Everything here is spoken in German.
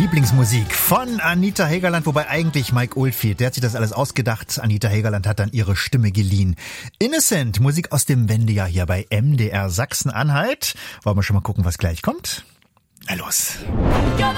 Lieblingsmusik von Anita Hegerland, wobei eigentlich Mike Oldfield, der hat sich das alles ausgedacht. Anita Hegerland hat dann ihre Stimme geliehen. Innocent, Musik aus dem Wendejahr hier bei MDR Sachsen-Anhalt. Wollen wir schon mal gucken, was gleich kommt? Na los.